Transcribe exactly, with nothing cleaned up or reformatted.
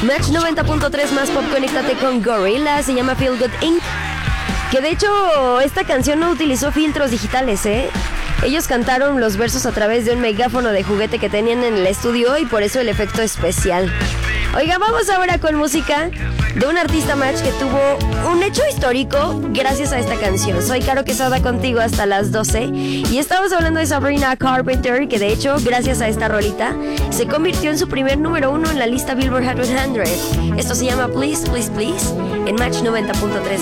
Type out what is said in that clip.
Match noventa punto tres más pop, conéctate con Gorillaz, se llama Feel Good incorporated. Que de hecho esta canción no utilizó filtros digitales, ¿eh? Ellos cantaron los versos a través de un megáfono de juguete que tenían en el estudio y por eso el efecto especial. Oiga, vamos ahora con música de un artista Match que tuvo un hecho histórico gracias a esta canción. Soy Caro Quesada contigo hasta las doce y estamos hablando de Sabrina Carpenter, que de hecho gracias a esta rolita se convirtió en su primer número uno en la lista Billboard Hot cien. Esto se llama Please, Please, Please en Match noventa punto tres.